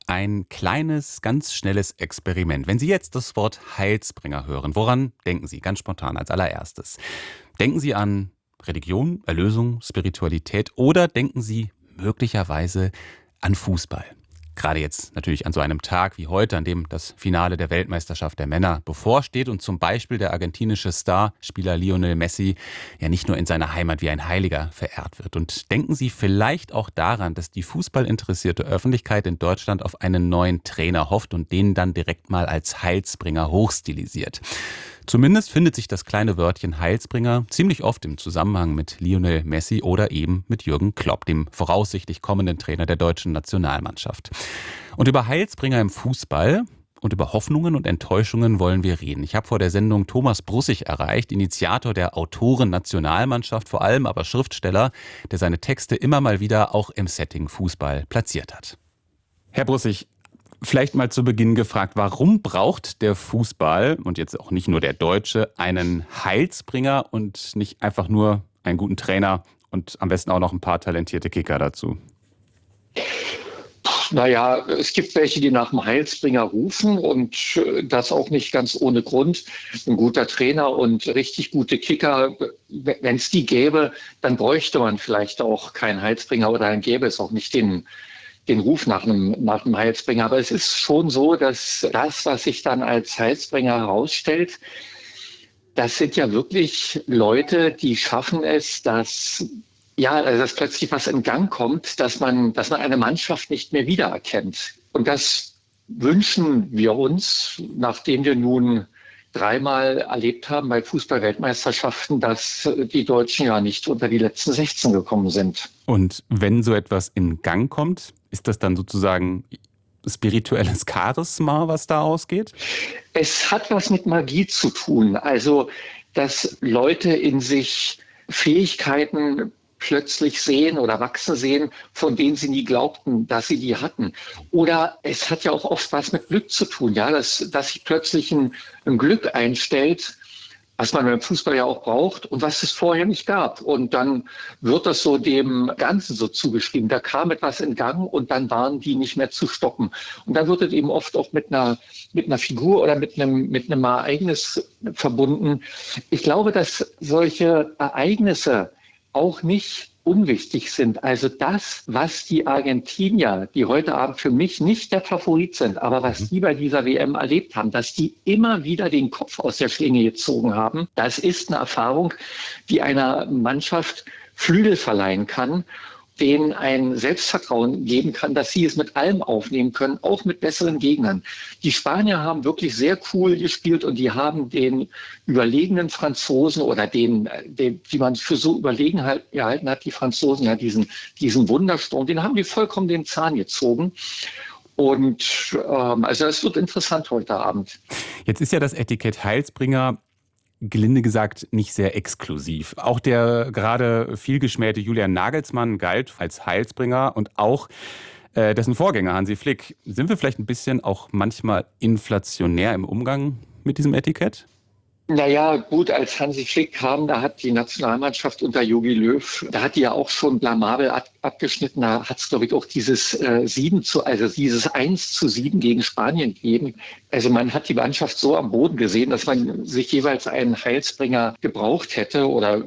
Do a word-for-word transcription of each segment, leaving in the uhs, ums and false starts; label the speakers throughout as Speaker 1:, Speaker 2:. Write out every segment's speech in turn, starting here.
Speaker 1: Ein kleines, ganz schnelles Experiment. Wenn Sie jetzt das Wort Heilsbringer hören, woran denken Sie ganz spontan als allererstes? Denken Sie an Religion, Erlösung, Spiritualität oder denken Sie möglicherweise an Fußball? Gerade jetzt natürlich an so einem Tag wie heute, an dem das Finale der Weltmeisterschaft der Männer bevorsteht und zum Beispiel der argentinische Starspieler Lionel Messi ja nicht nur in seiner Heimat wie ein Heiliger verehrt wird. Und denken Sie vielleicht auch daran, dass die fußballinteressierte Öffentlichkeit in Deutschland auf einen neuen Trainer hofft und den dann direkt mal als Heilsbringer hochstilisiert. Zumindest findet sich das kleine Wörtchen Heilsbringer ziemlich oft im Zusammenhang mit Lionel Messi oder eben mit Jürgen Klopp, dem voraussichtlich kommenden Trainer der deutschen Nationalmannschaft. Und über Heilsbringer im Fußball und über Hoffnungen und Enttäuschungen wollen wir reden. Ich habe vor der Sendung Thomas Brussig erreicht, Initiator der Autoren-Nationalmannschaft, vor allem aber Schriftsteller, der seine Texte immer mal wieder auch im Setting Fußball platziert hat. Herr Brussig, vielleicht mal zu Beginn gefragt, warum braucht der Fußball und jetzt auch nicht nur der Deutsche einen Heilsbringer und nicht einfach nur einen guten Trainer und am besten auch noch ein paar talentierte Kicker dazu?
Speaker 2: Naja, es gibt welche, die nach dem Heilsbringer rufen und das auch nicht ganz ohne Grund. Ein guter Trainer und richtig gute Kicker, wenn es die gäbe, dann bräuchte man vielleicht auch keinen Heilsbringer oder dann gäbe es auch nicht den den Ruf nach einem, nach einem Heilsbringer. Aber es ist schon so, dass das, was sich dann als Heilsbringer herausstellt, das sind ja wirklich Leute, die schaffen es, dass, ja, also dass plötzlich was in Gang kommt, dass man, dass man eine Mannschaft nicht mehr wiedererkennt. Und das wünschen wir uns, nachdem wir nun dreimal erlebt haben bei Fußball-Weltmeisterschaften, dass die Deutschen ja nicht unter die letzten sechzehn gekommen sind.
Speaker 1: Und wenn so etwas in Gang kommt, ist das dann sozusagen spirituelles Charisma, was da ausgeht?
Speaker 2: Es hat was mit Magie zu tun. Also, dass Leute in sich Fähigkeiten plötzlich sehen oder wachsen sehen, von denen sie nie glaubten, dass sie die hatten. Oder es hat ja auch oft was mit Glück zu tun, ja, dass, dass sich plötzlich ein, ein Glück einstellt, was man beim Fußball ja auch braucht und was es vorher nicht gab. Und dann wird das so dem Ganzen so zugeschrieben. Da kam etwas in Gang und dann waren die nicht mehr zu stoppen. Und dann wird es eben oft auch mit einer, mit einer Figur oder mit einem, mit einem Ereignis verbunden. Ich glaube, dass solche Ereignisse auch nicht unwichtig sind. Also das, was die Argentinier, die heute Abend für mich nicht der Favorit sind, aber was die bei dieser W M erlebt haben, dass die immer wieder den Kopf aus der Schlinge gezogen haben, das ist eine Erfahrung, die einer Mannschaft Flügel verleihen kann, denen ein Selbstvertrauen geben kann, dass sie es mit allem aufnehmen können, auch mit besseren Gegnern. Die Spanier haben wirklich sehr cool gespielt und die haben den überlegenen Franzosen oder den, den die man für so überlegen halt, gehalten hat, die Franzosen, ja diesen, diesen Wundersturm, den haben die vollkommen den Zahn gezogen. Und ähm, also es wird interessant heute Abend.
Speaker 1: Jetzt ist ja das Etikett Heilsbringer gelinde gesagt nicht sehr exklusiv. Auch der gerade viel geschmähte Julian Nagelsmann galt als Heilsbringer und auch äh, dessen Vorgänger Hansi Flick. Sind wir vielleicht ein bisschen auch manchmal inflationär im Umgang mit diesem Etikett?
Speaker 2: Naja, gut, als Hansi Flick kam, da hat die Nationalmannschaft unter Jogi Löw, da hat die ja auch schon blamabel ab, abgeschnitten. Da hat es, glaube ich, auch dieses äh, sieben zu, also dieses eins zu sieben gegen Spanien gegeben. Also man hat die Mannschaft so am Boden gesehen, dass man sich jeweils einen Heilsbringer gebraucht hätte oder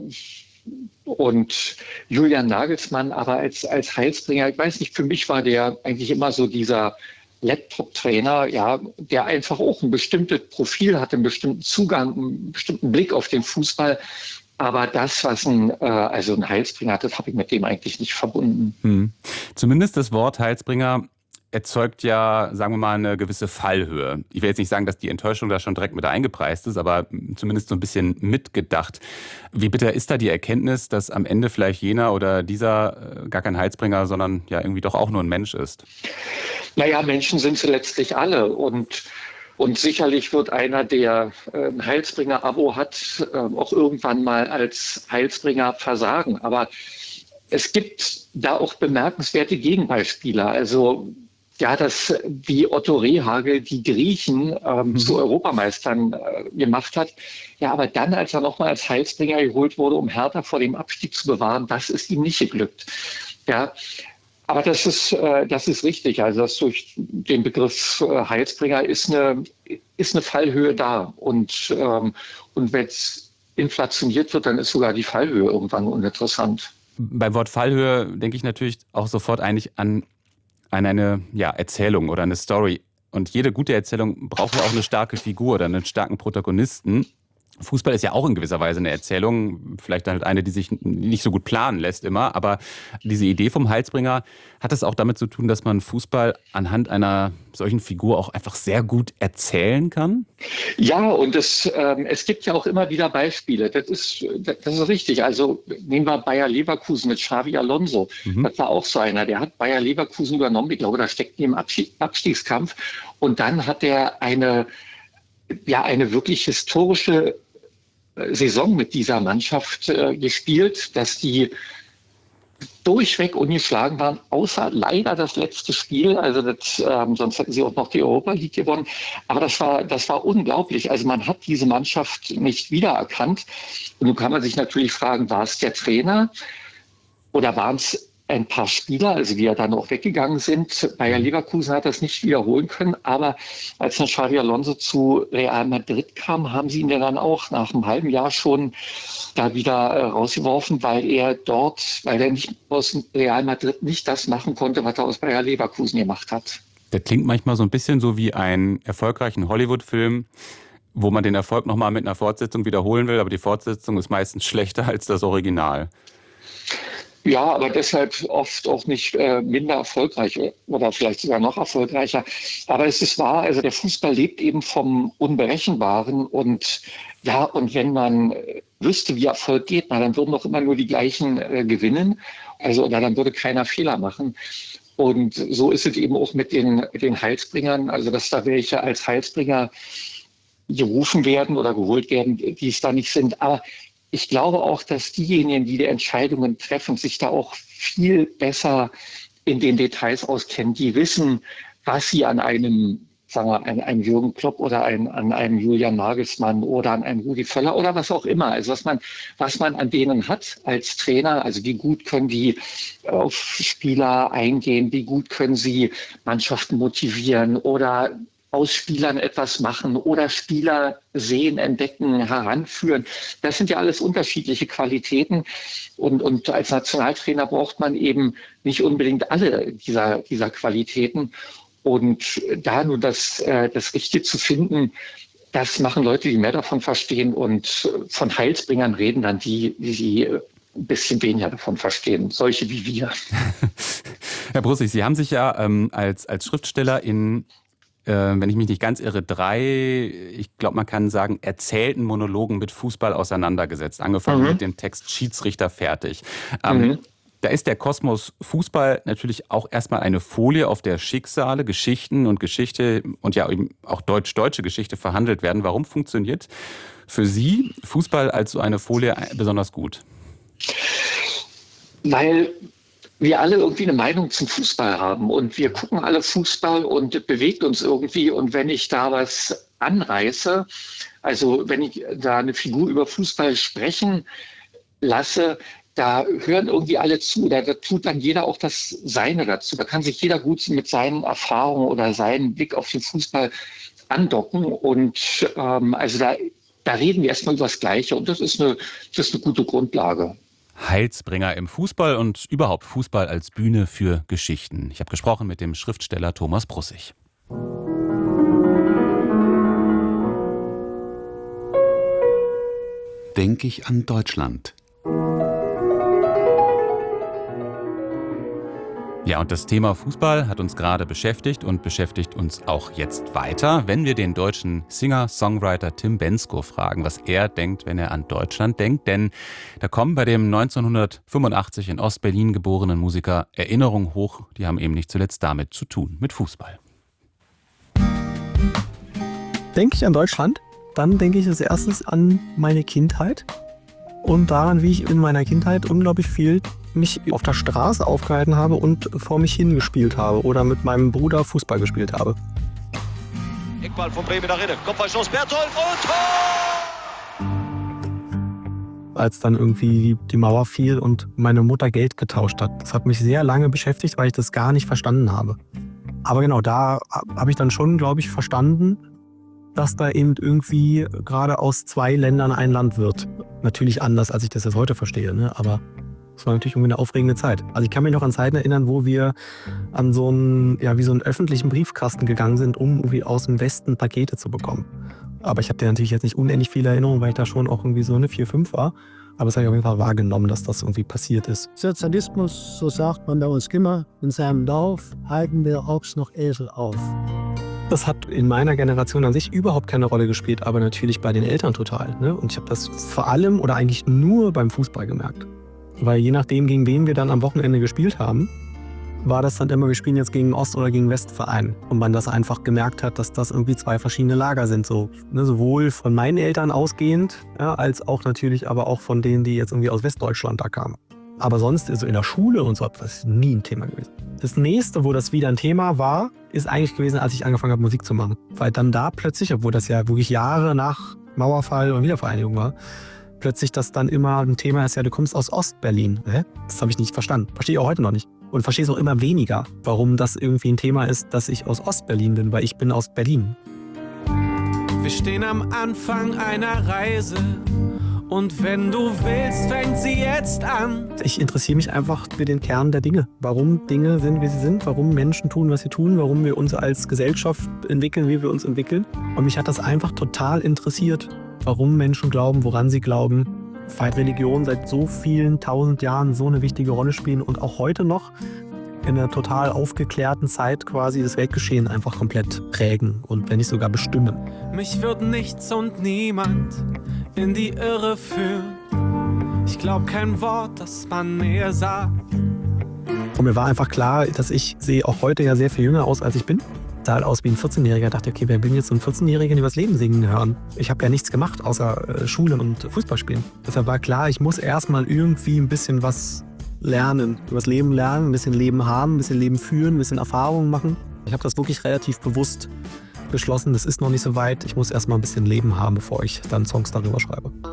Speaker 2: und Julian Nagelsmann aber als, als Heilsbringer, ich weiß nicht, für mich war der eigentlich immer so dieser Laptop-Trainer, ja, der einfach auch ein bestimmtes Profil hat, einen bestimmten Zugang, einen bestimmten Blick auf den Fußball. Aber das, was ein, äh, also ein Heilsbringer hat, das habe ich mit dem eigentlich nicht verbunden.
Speaker 1: Hm. Zumindest das Wort Heilsbringer erzeugt ja, sagen wir mal, eine gewisse Fallhöhe. Ich will jetzt nicht sagen, dass die Enttäuschung da schon direkt mit eingepreist ist, aber zumindest so ein bisschen mitgedacht. Wie bitter ist da die Erkenntnis, dass am Ende vielleicht jener oder dieser gar kein Heilsbringer, sondern ja irgendwie doch auch nur ein Mensch ist?
Speaker 2: Naja, Menschen sind sie letztlich alle und Und sicherlich wird einer, der äh, ein Heilsbringer-Abo hat, äh, auch irgendwann mal als Heilsbringer versagen. Aber es gibt da auch bemerkenswerte Gegenbeispiele. Also ja, das wie Otto Rehhagel die Griechen ähm, mhm. zu Europameistern äh, gemacht hat. Ja, aber dann, als er nochmal als Heilsbringer geholt wurde, um Hertha vor dem Abstieg zu bewahren, das ist ihm nicht geglückt. Ja, Aber das ist, äh, das ist richtig. Also das durch den Begriff äh, Heilsbringer ist eine, ist eine Fallhöhe da. Und, ähm, und wenn es inflationiert wird, dann ist sogar die Fallhöhe irgendwann uninteressant.
Speaker 1: Beim Wort Fallhöhe denke ich natürlich auch sofort eigentlich an, an eine ja, Erzählung oder eine Story. Und jede gute Erzählung braucht ja auch eine starke Figur oder einen starken Protagonisten. Fußball ist ja auch in gewisser Weise eine Erzählung, vielleicht halt eine, die sich nicht so gut planen lässt immer, aber diese Idee vom Heilsbringer, hat es auch damit zu tun, dass man Fußball anhand einer solchen Figur auch einfach sehr gut erzählen kann?
Speaker 2: Ja, und es, ähm, es gibt ja auch immer wieder Beispiele. Das ist, das ist richtig. Also nehmen wir Bayer Leverkusen mit Xabi Alonso.
Speaker 1: Mhm.
Speaker 2: Das war auch so einer, der hat Bayer Leverkusen übernommen. Ich glaube, da steckt die im Abschied, Abstiegskampf. Und dann hat er eine, ja, eine wirklich historische Saison mit dieser Mannschaft äh, gespielt, dass die durchweg ungeschlagen waren, außer leider das letzte Spiel. Also das, ähm, sonst hätten sie auch noch die Europa League gewonnen. Aber das war, das war unglaublich. Also man hat diese Mannschaft nicht wiedererkannt. Und nun kann man sich natürlich fragen, war es der Trainer oder waren es ein paar Spieler, also die ja dann auch weggegangen sind. Bayer Leverkusen hat das nicht wiederholen können, aber als dann Xabi Alonso zu Real Madrid kam, haben sie ihn ja dann auch nach einem halben Jahr schon da wieder äh, rausgeworfen, weil er dort, weil er nicht aus Real Madrid nicht das machen konnte, was er aus Bayer Leverkusen gemacht hat.
Speaker 1: Der klingt manchmal so ein bisschen so wie einen erfolgreichen Hollywood-Film, wo man den Erfolg nochmal mit einer Fortsetzung wiederholen will, aber die Fortsetzung ist meistens schlechter als das Original.
Speaker 2: Ja, aber deshalb oft auch nicht äh, minder erfolgreich oder vielleicht sogar noch erfolgreicher. Aber es ist wahr, also der Fußball lebt eben vom Unberechenbaren. Und ja, und wenn man wüsste, wie Erfolg geht, na, dann würden doch immer nur die gleichen äh, gewinnen. Also oder dann würde keiner Fehler machen. Und so ist es eben auch mit den, den Heilsbringern. Also dass da welche als Heilsbringer gerufen werden oder geholt werden, die es da nicht sind. Aber ich glaube auch, dass diejenigen, die die Entscheidungen treffen, sich da auch viel besser in den Details auskennen. Die wissen, was sie an einem, sagen wir, an einem Jürgen Klopp oder ein, an einem Julian Nagelsmann oder an einem Rudi Völler oder was auch immer. Also was man, was man an denen hat als Trainer. Also wie gut können die auf Spieler eingehen, wie gut können sie Mannschaften motivieren oder aus Spielern etwas machen oder Spieler sehen, entdecken, heranführen. Das sind ja alles unterschiedliche Qualitäten. Und, und als Nationaltrainer braucht man eben nicht unbedingt alle dieser, dieser Qualitäten. Und da nur das, äh, das Richtige zu finden, das machen Leute, die mehr davon verstehen. Und von Heilsbringern reden dann die, die ein bisschen weniger davon verstehen. Solche wie wir.
Speaker 1: Herr Brussig, Sie haben sich ja ähm, als, als Schriftsteller in wenn ich mich nicht ganz irre, drei, ich glaube, man kann sagen, erzählten Monologen mit Fußball auseinandergesetzt. Angefangen mhm. mit dem Text Schiedsrichter fertig. Ähm, mhm. Da ist der Kosmos Fußball natürlich auch erstmal eine Folie, auf der Schicksale, Geschichten und Geschichte und ja eben auch deutsch-deutsche Geschichte verhandelt werden. Warum funktioniert für Sie Fußball als so eine Folie besonders gut?
Speaker 2: Weil wir alle irgendwie eine Meinung zum Fußball haben und wir gucken alle Fußball und es bewegt uns irgendwie. Und wenn ich da was anreiße, also wenn ich da eine Figur über Fußball sprechen lasse, da hören irgendwie alle zu. Da, da tut dann jeder auch das Seine dazu. Da kann sich jeder gut mit seinen Erfahrungen oder seinen Blick auf den Fußball andocken. Und ähm, also da, da reden wir erstmal über das Gleiche und das ist eine, das ist eine gute Grundlage.
Speaker 1: Heilsbringer im Fußball und überhaupt Fußball als Bühne für Geschichten. Ich habe gesprochen mit dem Schriftsteller Thomas Brussig.
Speaker 3: Denke ich an Deutschland.
Speaker 1: Ja, und das Thema Fußball hat uns gerade beschäftigt und beschäftigt uns auch jetzt weiter, wenn wir den deutschen Singer-Songwriter Tim Bendzko fragen, was er denkt, wenn er an Deutschland denkt. Denn da kommen bei dem neunzehnhundertfünfundachtzig in Ostberlin geborenen Musiker Erinnerungen hoch, die haben eben nicht zuletzt damit zu tun, mit Fußball.
Speaker 4: Denke ich an Deutschland, dann denke ich als erstes an meine Kindheit und daran, wie ich in meiner Kindheit unglaublich viel mich auf der Straße aufgehalten habe und vor mich hingespielt habe oder mit meinem Bruder Fußball gespielt habe.
Speaker 5: Eckball von Bremen nach innen, Kopfballschuss, Berthold und Tor!
Speaker 4: als dann irgendwie die Mauer fiel und meine Mutter Geld getauscht hat. Das hat mich sehr lange beschäftigt, weil ich das gar nicht verstanden habe. Aber genau, da habe ich dann schon, glaube ich, verstanden, dass da eben irgendwie gerade aus zwei Ländern ein Land wird. Natürlich anders, als ich das jetzt heute verstehe, ne? Aber es war natürlich irgendwie eine aufregende Zeit. Also ich kann mich noch an Zeiten erinnern, wo wir an so einen, ja, wie so einen öffentlichen Briefkasten gegangen sind, um irgendwie aus dem Westen Pakete zu bekommen. Aber ich habe da natürlich jetzt nicht unendlich viele Erinnerungen, weil ich da schon auch irgendwie so eine vier, fünf war. Aber es habe ich auf jeden Fall wahrgenommen, dass das irgendwie passiert ist.
Speaker 6: Sozialismus, so sagt man bei uns immer, in seinem Dorf halten wir auch noch Esel auf.
Speaker 4: Das hat in meiner Generation an sich überhaupt keine Rolle gespielt, aber natürlich bei den Eltern total. Ne? Und ich habe das vor allem oder eigentlich nur beim Fußball gemerkt. Weil je nachdem, gegen wen wir dann am Wochenende gespielt haben, war das dann immer, wir spielen jetzt gegen Ost- oder gegen Westverein. Und man das einfach gemerkt hat, dass das irgendwie zwei verschiedene Lager sind. So, ne, sowohl von meinen Eltern ausgehend, ja, als auch natürlich aber auch von denen, die jetzt irgendwie aus Westdeutschland da kamen. Aber sonst, also in der Schule und so, das ist nie ein Thema gewesen. Das nächste, wo das wieder ein Thema war, ist eigentlich gewesen, als ich angefangen habe, Musik zu machen. Weil dann da plötzlich, obwohl das ja wirklich Jahre nach Mauerfall und Wiedervereinigung war, plötzlich das dann immer ein Thema ist, ja, du kommst aus Ostberlin. Hä? Das habe ich nicht verstanden. Verstehe ich auch heute noch nicht. Und verstehe es auch immer weniger, warum das irgendwie ein Thema ist, dass ich aus Ostberlin bin, weil ich bin aus Berlin.
Speaker 7: Wir stehen am Anfang einer Reise und wenn du willst, fängt sie jetzt an.
Speaker 4: Ich interessiere mich einfach für den Kern der Dinge. Warum Dinge sind, wie sie sind, warum Menschen tun, was sie tun, warum wir uns als Gesellschaft entwickeln, wie wir uns entwickeln. Und mich hat das einfach total interessiert, warum Menschen glauben, woran sie glauben. Weil Religion seit so vielen tausend Jahren so eine wichtige Rolle spielen und auch heute noch in einer total aufgeklärten Zeit quasi das Weltgeschehen einfach komplett prägen und wenn nicht sogar bestimmen.
Speaker 7: Mich wird nichts und niemand in die Irre führen. Ich glaub kein Wort, das man mir sagt.
Speaker 4: Und mir war einfach klar, dass ich sehe auch heute ja sehr viel jünger aus, als ich bin. Sah halt aus wie ein vierzehnjähriger. Ich dachte, okay, wer will jetzt so einen vierzehnjährigen übers Leben singen hören? Ich habe ja nichts gemacht, außer äh, Schule und Fußball spielen. Deshalb war klar, ich muss erstmal irgendwie ein bisschen was lernen. Übers Leben lernen, ein bisschen Leben haben, ein bisschen Leben führen, ein bisschen Erfahrungen machen. Ich habe das wirklich relativ bewusst beschlossen. Das ist noch nicht so weit. Ich muss erstmal ein bisschen Leben haben, bevor ich dann Songs darüber schreibe.